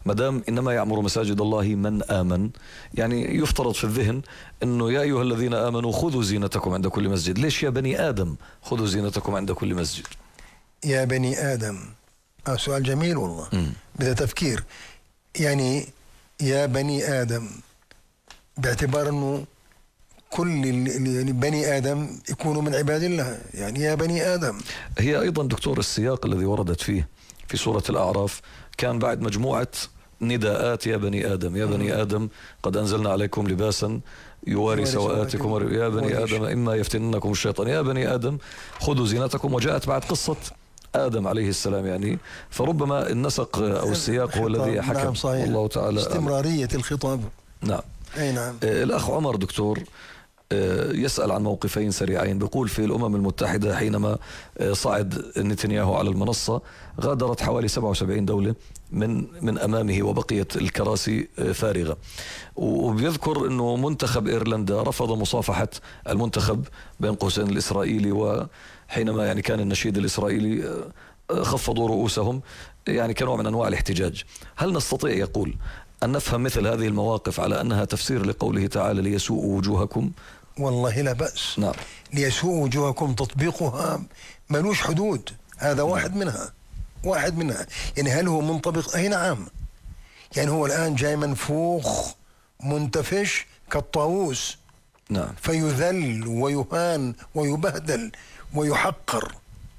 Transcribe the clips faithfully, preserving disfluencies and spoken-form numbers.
ما دام إنما يعمر مساجد الله من آمن، يعني يفترض في الذهن أنه يا أيها الذين آمنوا خذوا زينتكم عند كل مسجد. ليش يا بني آدم خذوا زينتكم عند كل مسجد؟ يا بني آدم، آه سؤال جميل والله، بدا تفكير. يعني يا بني آدم باعتبار أنه كل يعني بني آدم يكونوا من عباد الله، يعني يا بني آدم. هي أيضا دكتور السياق الذي وردت فيه في سورة الأعراف كان بعد مجموعة نداءات يا بني آدم، يا بني آدم قد أنزلنا عليكم لباسا يواري سوآتكم يا بني آدم إما يفتننكم الشيطان، يا بني آدم خذوا زينتكم. وجاءت بعد قصة آدم عليه السلام، يعني فربما النسق أو السياق هو الذي حكم. نعم صحيح. الله تعالى استمرارية الخطاب. نعم. أي نعم. الأخ عمر دكتور يسأل عن موقفين سريعين. بيقول في الأمم المتحدة حينما صعد نتنياهو على المنصة غادرت حوالي سبعة وسبعين دولة من من أمامه وبقيت الكراسي فارغة، وبيذكر أنه منتخب إيرلندا رفض مصافحة المنتخب بين قوسين الإسرائيلي، وحينما يعني كان النشيد الإسرائيلي خفضوا رؤوسهم يعني كنوع من أنواع الاحتجاج. هل نستطيع يقول أن نفهم مثل هذه المواقف على أنها تفسير لقوله تعالى ليسوءوا وجوهكم؟ والله لا بأس. نعم. ليسوءوا وجوهكم تطبيقها ملوش حدود، هذا واحد منها، واحد منها. يعني هل هو منطبق؟ أي نعم. يعني هو الآن جاي منفوخ منتفش كالطاووس. نعم. فيذل ويهان ويبهدل ويحقر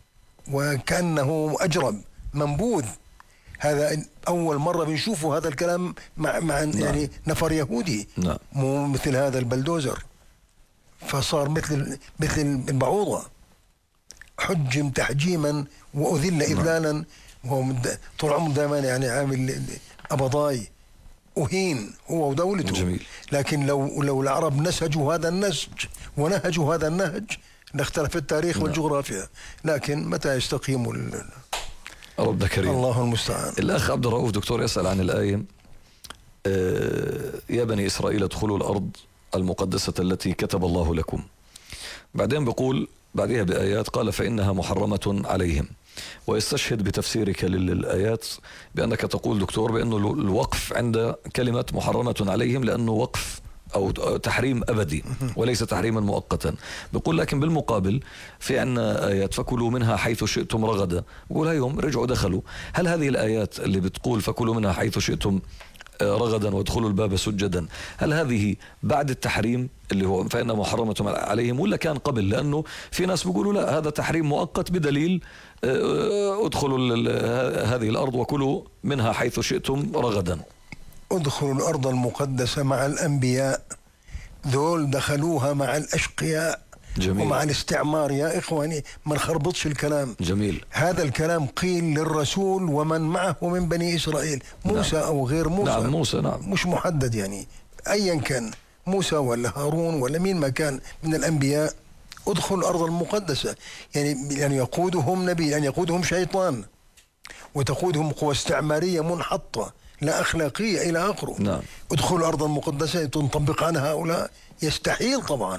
وكأنه أجرب منبوذ. هذا أول مرة بنشوفه هذا الكلام مع, مع نعم. يعني نفر يهودي. نعم. مو مثل هذا البلدوزر، فصار مثل مثل البعوضة، حجم تحجيما وأذل إذلالا. وهو طول عمره دائما يعني عامل أبضاي، أهين هو ودولته. جميل. لكن لو لو العرب نسجوا هذا النسج ونهجوا هذا النهج لاختلف التاريخ نعم. والجغرافيا. لكن متى يستقيموا ال... ربنا كريم. الله المستعان. الأخ عبد الرؤوف دكتور يسأل عن الآية آه يا بني إسرائيل ادخلوا الأرض المقدسة التي كتب الله لكم. بعدين بقول بعدها بآيات قال فإنها محرمة عليهم، ويستشهد بتفسيرك للآيات بأنك تقول دكتور بأنه الوقف عند كلمة محرمة عليهم لأنه وقف أو تحريم أبدي وليس تحريما مؤقتا. بقول لكن بالمقابل في عنا آيات فكلوا منها حيث شئتم رغدا، بقول هيهم رجعوا دخلوا. هل هذه الآيات اللي بتقول فكلوا منها حيث شئتم رغدا وادخلوا الباب سجدا، هل هذه بعد التحريم اللي هو فإنها محرمة عليهم ولا كان قبل؟ لأنه في ناس بيقولوا لا هذا تحريم مؤقت بدليل ادخلوا هذه الأرض وكلوا منها حيث شئتم رغدا. ادخلوا الأرض المقدسة مع الأنبياء، ذول دخلوها مع الأشقياء. جميل. ومع الاستعمار. يا إخواني ما نخربطش الكلام. جميل. هذا الكلام قيل للرسول ومن معه من بني إسرائيل، موسى نعم. أو غير موسى. نعم موسى. نعم. مش محدد يعني أيا كان موسى ولا هارون ولا مين ما كان من الأنبياء. ادخلوا الأرض المقدسة يعني يعني يقودهم نبي، يعني يقودهم شيطان وتقودهم قوى استعمارية منحطة لا أخلاقية إلى آخره. نعم. ادخلوا الأرض المقدسة تنطبق عن هؤلاء؟ يستحيل طبعا.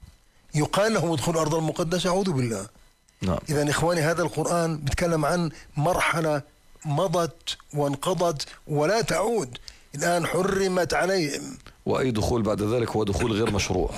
يقال لهم ادخلوا الأرض المقدسة، أعوذ بالله. نعم. إذا إخواني هذا القرآن بيتكلم عن مرحلة مضت وانقضت ولا تعود، الآن حرمت عليهم. وأي دخول بعد ذلك هو دخول غير مشروع.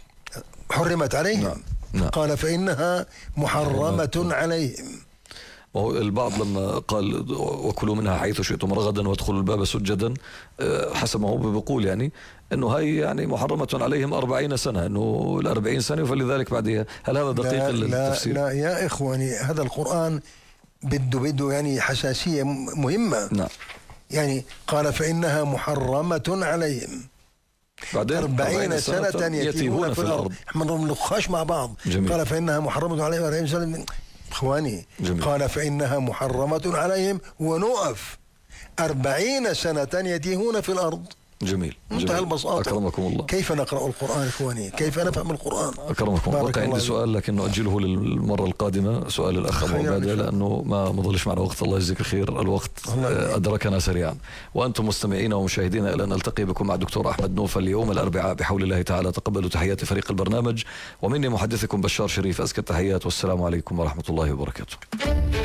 حرمت عليهم. نعم. نعم. قال فإنها محرمة عليهم. وهو البعض لما قال وكلوا منها حيث شئتم رغدا وادخلوا الباب سجدا حسب ما هو بيقول يعني انه هاي يعني محرمة عليهم أربعين سنة، انه الأربعين سنة فلذلك بعدها. هل هذا دقيق التفسير؟ لا لا يا إخواني هذا القرآن بده بده يعني حساسية مهمة. نعم. يعني قال فإنها محرمة عليهم بعدين أربعين سنة يتيهون في الأرض. احنا نلخاش مع بعض. جميل. قال فإنها محرمة عليهم أربعين سنة. إخواني جميل. قال فإنها محرمة عليهم ونقف أربعين سنة يتيهون في الأرض. جميل. منتهى البساطة. أكرمكم الله. كيف نقرأ القرآن إخواني؟ كيف نفهم القرآن؟ أكرمكم الله. بقى عندي سؤال لكن نؤجله للمرة القادمة، سؤال الأخ أبو عبادة لأنه ما مضلش معنا وقت. الله يجزيك خير، الوقت أدركنا سريعا. وأنتم مستمعين ومشاهدين إلى أن نلتقي بكم مع الدكتور أحمد نوفل يوم الأربعاء بحول الله تعالى. تقبلوا تحيات فريق البرنامج ومني محدثكم بشار شريف، أزكى التحيات والسلام عليكم ورحمة الله وبركاته.